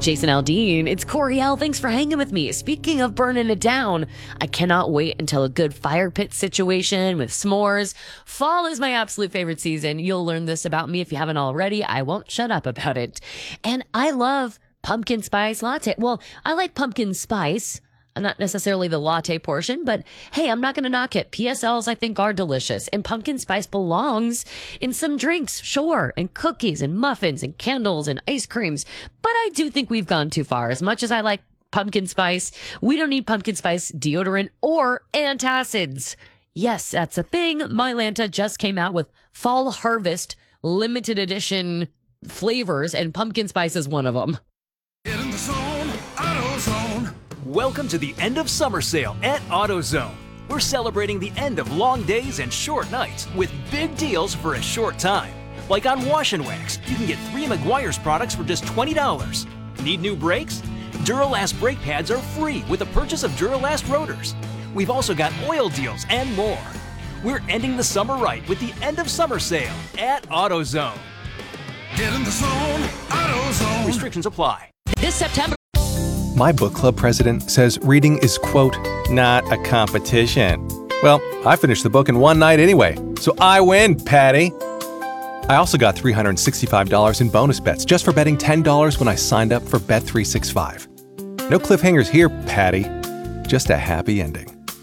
Jason Aldean. It's Coriel. Thanks for hanging with me. Speaking of burning it down, I cannot wait until a good fire pit situation with s'mores. Fall is my absolute favorite season. You'll learn this about me if you haven't already. I won't shut up about it. And I love pumpkin spice latte. Well, I like pumpkin spice. Not necessarily the latte portion, but hey, I'm not going to knock it. PSLs, I think, are delicious, and pumpkin spice belongs in some drinks, sure, and cookies and muffins and candles and ice creams. But I do think we've gone too far. As much as I like pumpkin spice, we don't need pumpkin spice deodorant or antacids. Yes, that's a thing. Mylanta just came out with Fall Harvest limited edition flavors, and pumpkin spice is one of them. Get in the zone, AutoZone. Welcome to the end of summer sale at AutoZone. We're celebrating the end of long days and short nights with big deals for a short time. Like on Wash and Wax, you can get 3 Meguiar's products for just $20. Need new brakes? Duralast brake pads are free with the purchase of Duralast rotors. We've also got oil deals and more. We're ending the summer right with the end of summer sale at AutoZone. Get in the zone, AutoZone. Restrictions apply. This September. My book club president says reading is, quote, not a competition. Well, I finished the book in one night anyway, so I win, Patty. I also got $365 in bonus bets just for betting $10 when I signed up for Bet365. No cliffhangers here, Patty. Just a happy ending.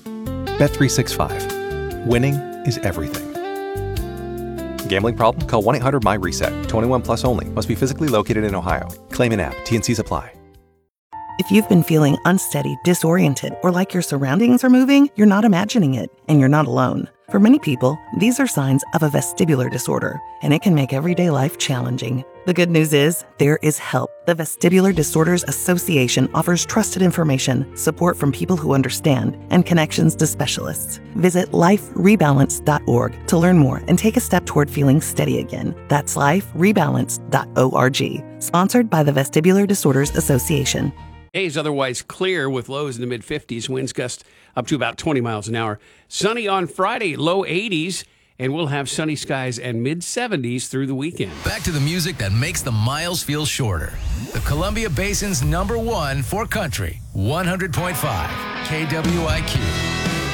Bet365. Winning is everything. Gambling problem? Call 1-800-MY-RESET. 21 plus only. Must be physically located in Ohio. Claim in app. T&Cs apply. If you've been feeling unsteady, disoriented, or like your surroundings are moving, you're not imagining it, and you're not alone. For many people, these are signs of a vestibular disorder, and it can make everyday life challenging. The good news is, there is help. The Vestibular Disorders Association offers trusted information, support from people who understand, and connections to specialists. Visit liferebalance.org to learn more and take a step toward feeling steady again. That's liferebalance.org. Sponsored by the Vestibular Disorders Association. Days otherwise clear with lows in the mid-50s, winds gust up to about 20 miles an hour. Sunny on Friday, low 80s, and we'll have sunny skies and mid-70s through the weekend. Back to the music that makes the miles feel shorter. The Columbia Basin's #1 for country, 100.5 KWIQ.